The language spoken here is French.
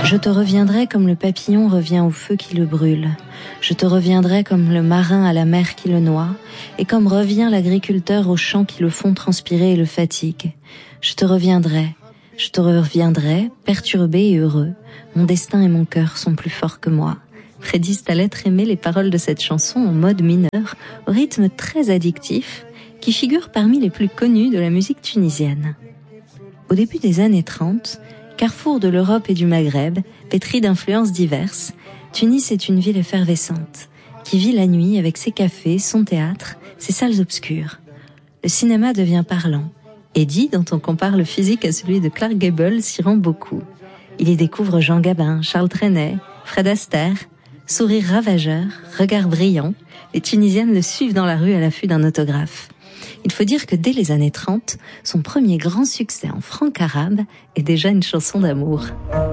Je te reviendrai comme le papillon revient au feu qui le brûle. Je te reviendrai comme le marin à la mer qui le noie, et comme revient l'agriculteur aux champs qui le font transpirer et le fatiguent. Je te reviendrai, perturbé et heureux. Mon destin et mon cœur sont plus forts que moi. Prédisent à l'être aimé les paroles de cette chanson en mode mineur, au rythme très addictif, qui figure parmi les plus connus de la musique tunisienne. Au début des années 30, carrefour de l'Europe et du Maghreb, pétri d'influences diverses, Tunis est une ville effervescente, qui vit la nuit avec ses cafés, son théâtre, ses salles obscures. Le cinéma devient parlant. Eddie, dont on compare le physique à celui de Clark Gable, s'y rend beaucoup. Il y découvre Jean Gabin, Charles Trenet, Fred Astaire. Sourire ravageur, regard brillant, les Tunisiennes le suivent dans la rue à l'affût d'un autographe. Il faut dire que dès les années 30, son premier grand succès en franc arabe est déjà une chanson d'amour.